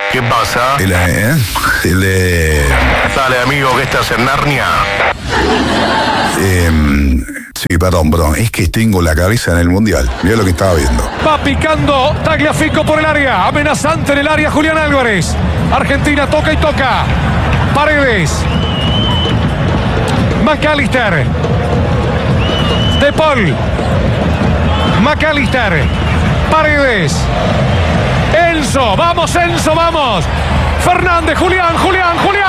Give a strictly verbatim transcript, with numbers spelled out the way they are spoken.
¿Qué pasa? El, ¿eh? El de... Dale, amigo, que estás en Narnia. Eh, sí, perdón, perdón. Es que tengo la cabeza en el Mundial. Mirá lo que estaba viendo. Va picando Tagliafico por el área. Amenazante en el área Julián Álvarez. Argentina toca y toca. Paredes. McAllister. De Paul. McAllister. Paredes. Enzo. Vamos, Enzo, vamos. Fernández, Julián, Julián, Julián.